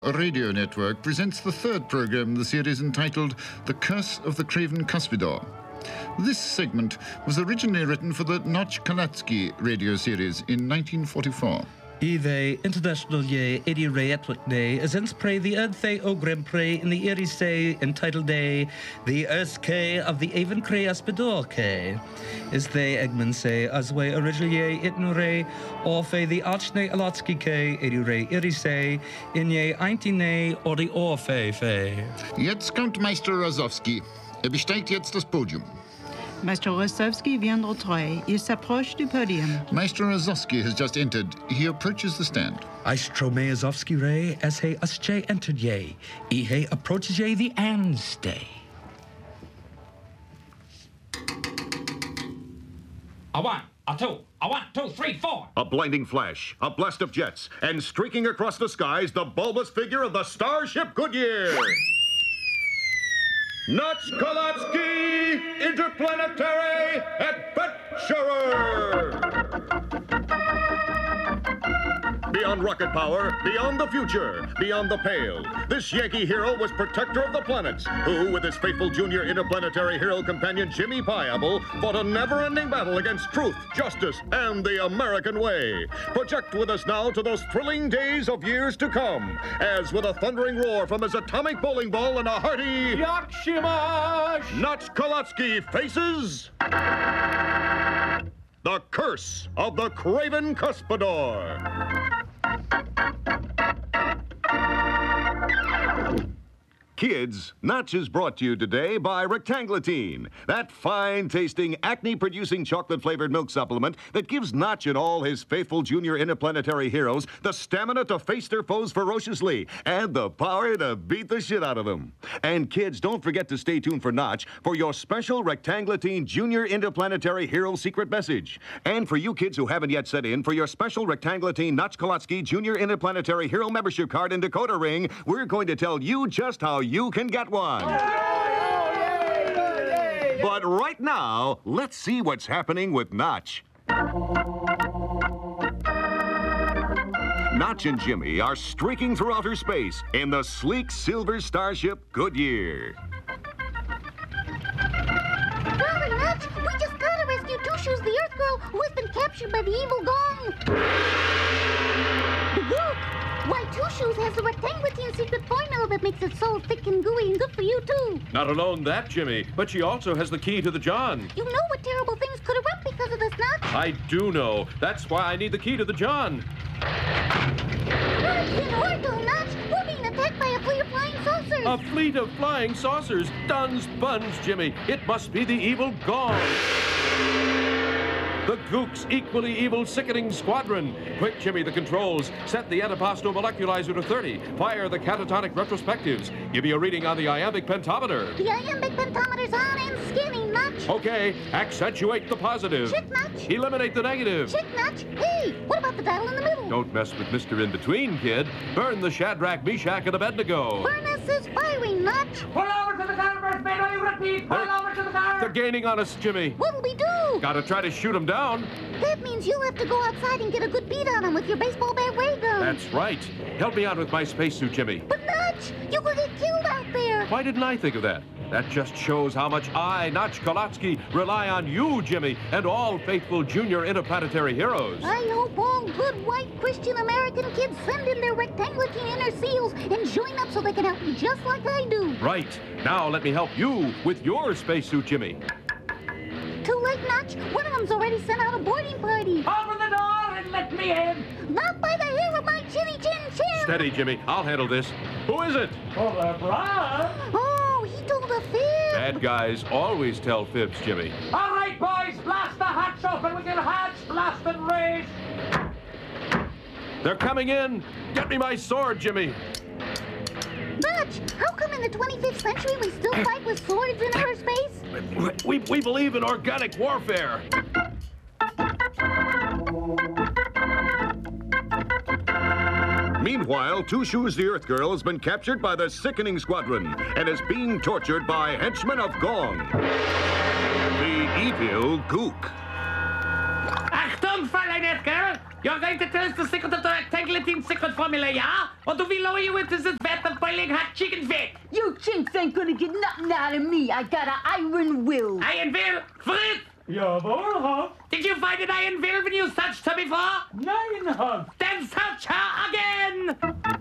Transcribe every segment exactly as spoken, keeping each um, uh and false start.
A radio network presents the third program in the series entitled The Curse of the Craven Cuspidor. This segment was originally written for the Notch Kalatsky radio series in nineteen forty-four. Ive international ye Eddie Ray Etwick Day as ins pray the Earth O Grim Pray in the Erie say entitled Day the Earth K of the Avon Cray Aspidor K. Is they Egmont say as way originally itno ray or fe the Archney Alotsky K Eddie Ray Erie say in ye Eintine or the Orfe fe. Jetzt kommt Meister Rosowski. Er besteigt jetzt das Podium. Meister Rosowski vient d'entrer. Il s'approche du podium. Meister Rosowski has just entered. He approaches the stand. Istrome Azovsky Ray as he usche entered ye. Ihe approaches ye the and stay. A one, a two, a one, two, three, four. A blinding flash, a blast of jets, and streaking across the skies, the bulbous figure of the Starship Goodyear. Notch Kalatsky, Interplanetary Adventurer! Beyond rocket power, beyond the future, beyond the pale, this Yankee hero was protector of the planets, who, with his faithful junior interplanetary hero companion Jimmy Piable, fought a never-ending battle against truth, justice, and the American way. Project with us now to those thrilling days of years to come, as with a thundering roar from his atomic bowling ball and a hearty Yakshimash, Notch Kalatsky faces The Curse of the Craven Cuspidor. Kids, Notch is brought to you today by Rectanglatine, that fine-tasting, acne-producing chocolate-flavored milk supplement that gives Notch and all his faithful junior interplanetary heroes the stamina to face their foes ferociously and the power to beat the shit out of them. And kids, don't forget to stay tuned for Notch for your special Rectanglatine Junior Interplanetary Hero secret message. And for you kids who haven't yet set in for your special Rectanglatine Notch Kalatsky Junior Interplanetary Hero membership card and decoder ring, we're going to tell you just how you can get one. But right now, let's see what's happening with Notch. Notch and Jimmy are streaking through outer space in the sleek silver starship Goodyear. Brother Notch, we just gotta rescue Two Shoes, the Earth Girl, who has been captured by the evil Gong. Look! Why, Two Shoes has the Rectanglatine secret formula that makes it so thick and gooey and good for you, too. Not alone that, Jimmy, but she also has the key to the John. You know what terrible things could erupt because of this, Notch? I do know. That's why I need the key to the John. What's in order, Notch? We're being attacked by a fleet of flying saucers. A fleet of flying saucers. Duns buns, Jimmy. It must be the evil Gong. The Gook's equally evil, sickening squadron. Quick, Jimmy, the controls. Set the antipasto moleculizer to thirty. Fire the catatonic retrospectives. Give me a reading on the iambic pentameter. The iambic pentameter's on and skinning, Notch. Okay, accentuate the positive. Check, Notch. Eliminate the negative. Check, Notch. Hey, what about the dial in the middle? Don't mess with Mister In-Between, kid. Burn the Shadrach, Meshach, and Abednego. Furnace is firing, Notch. Pull over to the car, First Mate. I repeat, pull They're- over to the car. They're gaining on us, Jimmy. What'll we do? Gotta try to shoot them down. That means you'll have to go outside and get a good beat on him with your baseball bat ray gun. That's right. Help me out with my spacesuit, Jimmy. But Notch, you could get killed out there. Why didn't I think of that? That just shows how much I, Notch Kalatsky, rely on you, Jimmy, and all faithful junior interplanetary heroes. I hope all good white Christian American kids send in their Rectanglatine inner seals and join up so they can help me just like I do. Right. Now let me help you with your spacesuit, Jimmy. Too late, Notch. One of them's already sent out a boarding party. Open the door and let me in. Not by the hair of my chinny chin chin. Steady, Jimmy. I'll handle this. Who is it? Oh, the Brian. Oh, he told a fib. Bad guys always tell fibs, Jimmy. All right, boys, blast the hatch open. We can hatch, blast, and raise. They're coming in. Get me my sword, Jimmy. Notch, how come in the twenty-fifth century we still fight with swords in outer space? We, we believe in organic warfare. Meanwhile, Two Shoes the Earth Girl has been captured by the Sickening Squadron and is being tortured by henchmen of Gong. The evil Gook. Achtung, Fräulein Earth Girl. You're going to tell us the secret of the rectangular secret formula, yeah? Or do we lower you into this vat of boiling hot chicken fat? You chinks ain't gonna get nothing out of me. I got an iron will. Iron will? Fritz! Jawohl, Hop. Did you find an iron will when you searched her before? Nein, Hop. Then search her again!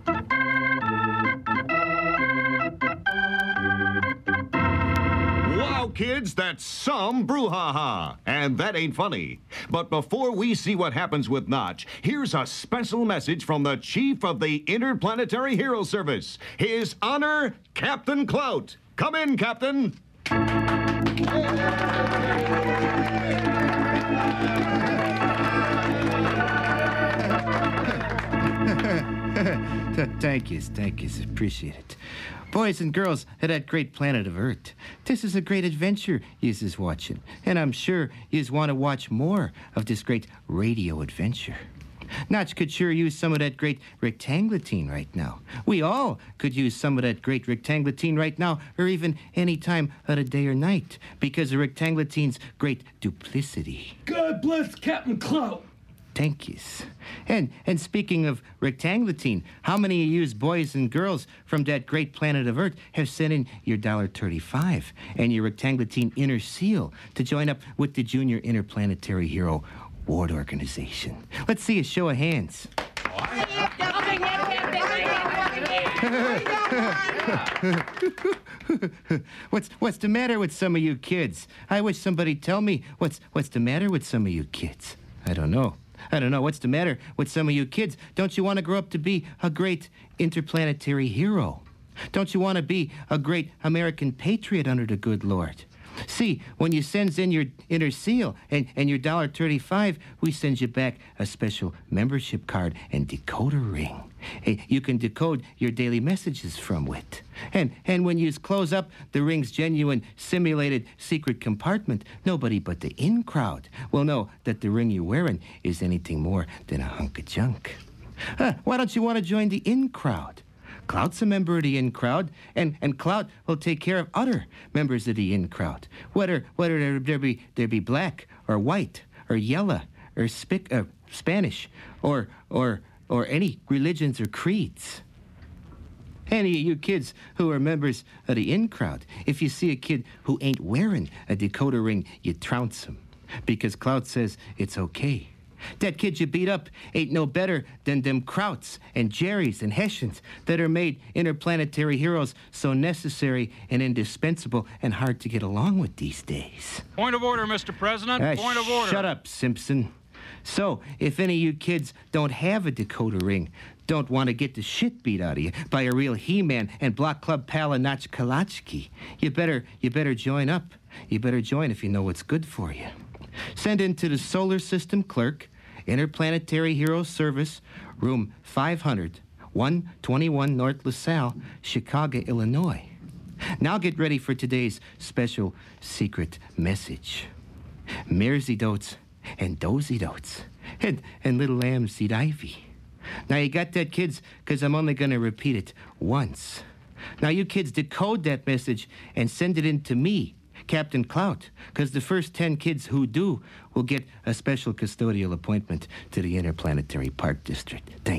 Wow, kids, that's some brouhaha. And that ain't funny. But before we see what happens with Notch, here's a special message from the Chief of the Interplanetary Hero Service, His Honor, Captain Clout. Come in, Captain. Thank you, thank you, appreciate it. Boys and girls of that great planet of Earth, this is a great adventure yous is watching, and I'm sure yous want to watch more of this great radio adventure. Notch could sure use some of that great rectanglatine right now. We all could use some of that great rectanglatine right now, or even any time of the day or night, because of rectanglatine's great duplicity. God bless Captain Clout. Thank yous. And and speaking of rectanglatine, how many of yous boys and girls from that great planet of Earth have sent in your one dollar thirty-five and your rectanglatine inner seal to join up with the Junior Interplanetary Hero Ward Organization? Let's see a show of hands. what's what's the matter with some of you kids? I wish somebody'd tell me what's what's the matter with some of you kids. I don't know. I don't know. What's the matter with some of you kids? Don't you want to grow up to be a great interplanetary hero? Don't you want to be a great American patriot under the good Lord? See, when you sends in your inner seal and, and your one dollar thirty-five, we send you back a special membership card and decoder ring. Hey, you can decode your daily messages from it. And and when you close up the ring's genuine simulated secret compartment, nobody but the in crowd will know that the ring you're wearing is anything more than a hunk of junk. Huh, why don't you want to join the in crowd? Clout's a member of the in crowd, and, and Clout will take care of other members of the in crowd, whether whether there, there be there be black or white or yellow or spic, uh, Spanish or or or any religions or creeds. Any of you kids who are members of the in crowd, if you see a kid who ain't wearing a decoder ring, you trounce him, because Clout says it's okay. That kid you beat up ain't no better than them Krauts and Jerrys and Hessians that are made interplanetary heroes so necessary and indispensable and hard to get along with these days. Point of order, Mister President. Uh, Point of order. Shut up, Simpson. So, if any of you kids don't have a decoder ring, don't want to get the shit beat out of you by a real He-Man and Block Club pal of Notch Kalachki, you better, you better join up. You better join if you know what's good for you. Send in to the Solar System Clerk, Interplanetary Hero Service, room five hundred, one twenty-one North LaSalle, Chicago, Illinois. Now get ready for today's special secret message. Mersey dotes and dozy dotes and, and little lambs eat ivy. Now you got that, kids, because I'm only going to repeat it once. Now you kids decode that message and send it in to me, Captain Clout, because the first ten kids who do will get a special custodial appointment to the Interplanetary Park District. Thank